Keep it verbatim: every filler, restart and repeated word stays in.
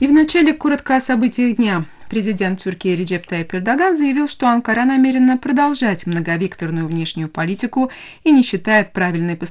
И вначале коротко о событиях дня. Президент Турции Реджеп Тайип Эрдоган заявил, что Анкара намерена продолжать многовекторную внешнюю политику и не считает правильной